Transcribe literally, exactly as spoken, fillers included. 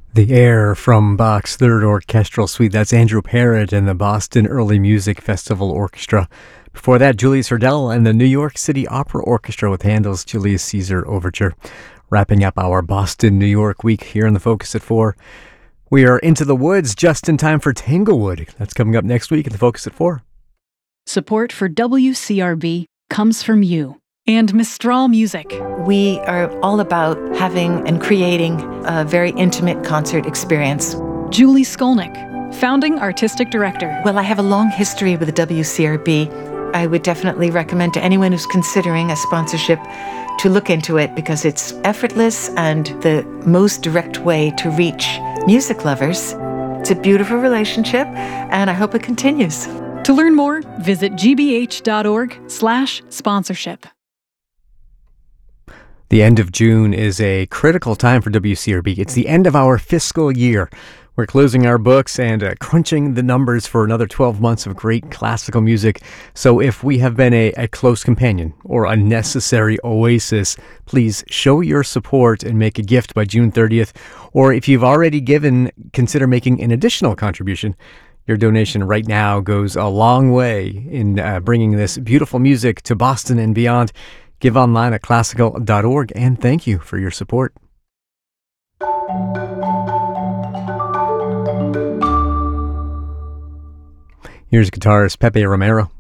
The air from Bach's Third Orchestral Suite. That's Andrew Parrott and the Boston Early Music Festival Orchestra. Before that, Julius Hurdell and the New York City Opera Orchestra with Handel's Julius Caesar Overture. Wrapping up our Boston, New York week here in the Focus at four. We are into the woods just in time for Tanglewood. That's coming up next week in the Focus at four. Support for W C R B comes from you and Mistral Music. We are all about having and creating a very intimate concert experience. Julie Skolnick, founding artistic director. Well, I have a long history with the W C R B. I would definitely recommend to anyone who's considering a sponsorship to look into it because it's effortless and the most direct way to reach music lovers. It's a beautiful relationship, and I hope it continues. To learn more, visit gbh.org slash sponsorship. The end of June is a critical time for W C R B. It's the end of our fiscal year. We're closing our books and uh, crunching the numbers for another twelve months of great classical music. So if we have been a, a close companion or a necessary oasis, please show your support and make a gift by June thirtieth. Or if you've already given, consider making an additional contribution. Your donation right now goes a long way in uh, bringing this beautiful music to Boston and beyond. Give online at classical dot org, and thank you for your support. Here's guitarist Pepe Romero.